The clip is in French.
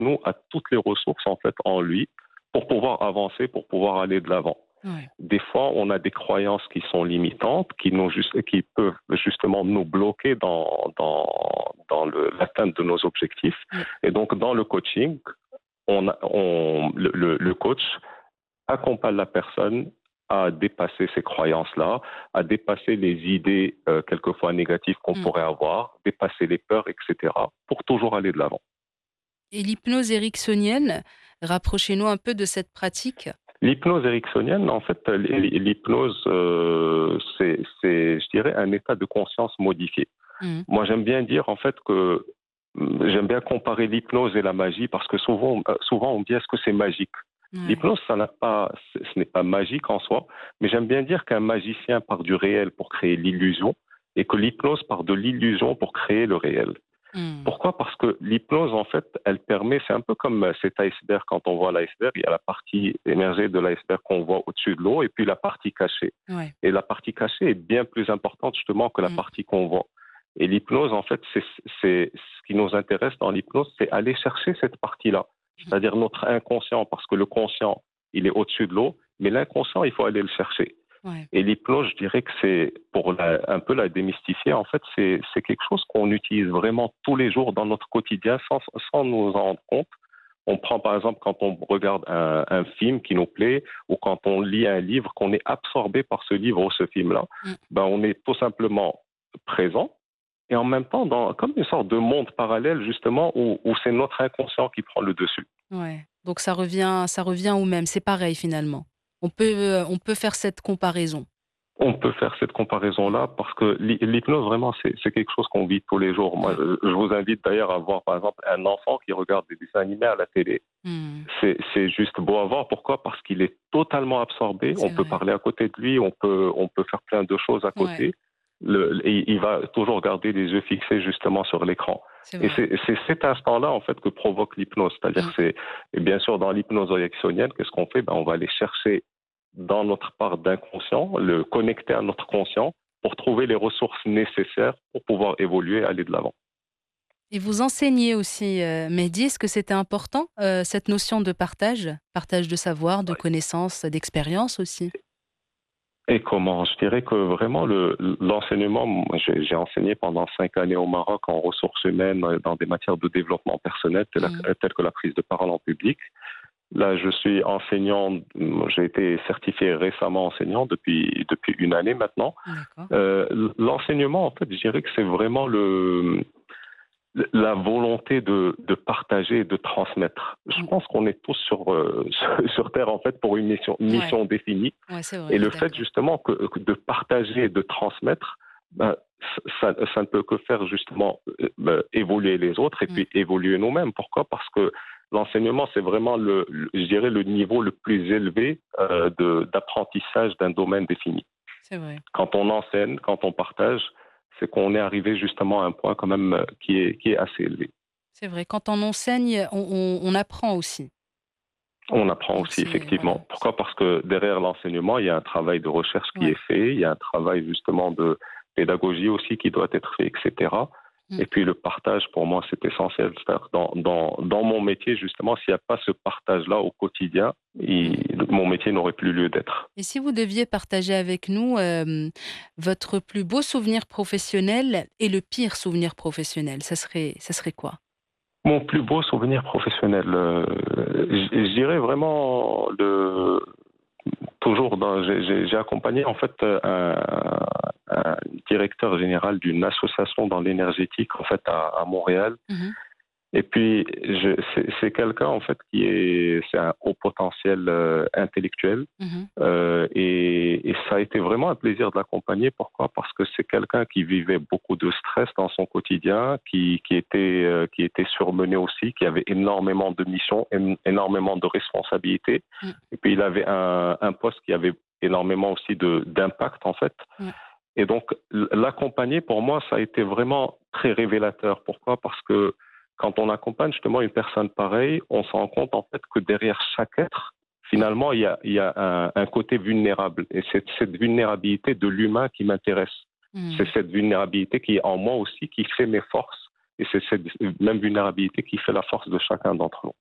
nous, a toutes les ressources en fait en lui pour pouvoir avancer, pour pouvoir aller de l'avant. Ouais. Des fois, on a des croyances qui sont limitantes, qui peuvent justement nous bloquer dans l'atteinte de nos objectifs. Mm. Et donc, dans le coaching, le coach accompagne la personne à dépasser ces croyances-là, à dépasser les idées quelquefois négatives qu'on Mm. pourrait avoir, dépasser les peurs, etc., pour toujours aller de l'avant. Et l'hypnose ericksonienne, rapprochez-nous un peu de cette pratique. L'hypnose ericksonienne, en fait, l'hypnose, je dirais, un état de conscience modifié. Mm. Moi, j'aime bien dire, en fait, que j'aime bien comparer l'hypnose et la magie parce que souvent on me dit est-ce que c'est magique? Ouais. L'hypnose, ce n'est pas magique en soi, mais j'aime bien dire qu'un magicien part du réel pour créer l'illusion et que l'hypnose part de l'illusion pour créer le réel. Mm. Pourquoi? Parce que l'hypnose, en fait, elle permet, c'est un peu comme cet iceberg, quand on voit l'iceberg, il y a la partie émergée de l'iceberg qu'on voit au-dessus de l'eau et puis la partie cachée. Ouais. Et la partie cachée est bien plus importante justement que la Mm. partie qu'on voit. Et l'hypnose, en fait, c'est ce qui nous intéresse dans l'hypnose, c'est aller chercher cette partie-là, c'est-à-dire notre inconscient, parce que le conscient, il est au-dessus de l'eau, mais l'inconscient, il faut aller le chercher. Ouais. Et l'hypnose, je dirais que c'est, un peu la démystifier, en fait, c'est quelque chose qu'on utilise vraiment tous les jours dans notre quotidien sans nous en rendre compte. On prend par exemple quand on regarde un film qui nous plaît ou quand on lit un livre, qu'on est absorbé par ce livre ou ce film-là, Mm. ben on est tout simplement présent et en même temps dans comme une sorte de monde parallèle justement où c'est notre inconscient qui prend le dessus. Ouais. Donc ça revient au même, c'est pareil finalement. On peut faire cette comparaison. On peut faire cette comparaison-là parce que l'hypnose, vraiment, c'est quelque chose qu'on vit tous les jours. Moi, Ouais. je vous invite d'ailleurs à voir, par exemple, un enfant qui regarde des dessins animés à la télé. Mmh. C'est juste beau à voir. Pourquoi? Parce qu'il est totalement absorbé. On C'est peut vrai. parler à côté de lui, on peut faire plein de choses à Ouais, côté. Et il va toujours garder les yeux fixés justement sur l'écran. c'est Et vrai. c'est cet instant-là, en fait, que provoque l'hypnose. C'est-à-dire, Mmh. et bien sûr, dans l'hypnose ericksonienne, qu'est-ce qu'on fait? Ben, on va aller chercher dans notre part d'inconscient, le connecter à notre conscient pour trouver les ressources nécessaires pour pouvoir évoluer, aller de l'avant. Et vous enseignez aussi, Mehdi, est-ce que c'était important, cette notion de partage? Partage de savoir, de connaissances, d'expérience aussi? Et comment? Je dirais que vraiment l'enseignement, moi, j'ai enseigné pendant 5 années au Maroc en ressources humaines dans des matières de développement personnel Mmh. telles que la prise de parole en public. Là, je suis enseignant, j'ai été certifié récemment enseignant depuis une année maintenant. D'accord. L'enseignement, en fait, je dirais que c'est vraiment la volonté de partager et de transmettre. Je Mmh. pense qu'on est tous sur Terre, en fait, pour une Ouais, mission définie. ouais, c'est vrai, Et je suis le fait, d'accord. justement, que de partager et de transmettre, ben, ça ne peut que faire, justement, évoluer les autres et Mmh. puis évoluer nous-mêmes. Pourquoi? Parce que l'enseignement, c'est vraiment, je dirais, le niveau le plus élevé d'apprentissage d'un domaine défini. C'est vrai. Quand on enseigne, quand on partage, c'est qu'on est arrivé justement à un point quand même qui est assez élevé. C'est vrai. Quand on enseigne, on apprend aussi. On apprend Donc aussi, c'est voilà, effectivement. Pourquoi? Parce que derrière l'enseignement, il y a un travail de recherche qui ouais. est fait, il y a un travail justement de pédagogie aussi qui doit être fait, etc. Mmh. Et puis le partage, pour moi, c'est essentiel. C'est-à-dire que dans mon métier, justement, s'il n'y a pas ce partage-là au quotidien, Mmh. mon métier n'aurait plus lieu d'être. Et si vous deviez partager avec nous, votre plus beau souvenir professionnel et le pire souvenir professionnel, ça serait quoi? Mon plus beau souvenir professionnel, je dirais vraiment toujours j'ai accompagné en fait un directeur général d'une association dans l'énergétique en fait à Montréal. Mmh. Et puis c'est quelqu'un en fait c'est un haut potentiel intellectuel. Mmh. Et ça a été vraiment un plaisir de l'accompagner. Pourquoi? Parce que c'est quelqu'un qui vivait beaucoup de stress dans son quotidien, qui était surmené aussi, qui avait énormément de missions, énormément de responsabilités. Mmh. Et puis il avait un poste qui avait énormément aussi d'impact en fait. Ouais. Et donc l'accompagner pour moi ça a été vraiment très révélateur. Pourquoi? Parce que quand on accompagne justement une personne pareille, on se rend compte en fait que derrière chaque être, Mmh. finalement, il y a un côté vulnérable. Et c'est cette vulnérabilité de l'humain qui m'intéresse. C'est Mmh. cette vulnérabilité qui est en moi aussi, qui fait mes forces Et c'est cette même vulnérabilité qui fait la force de chacun d'entre nous.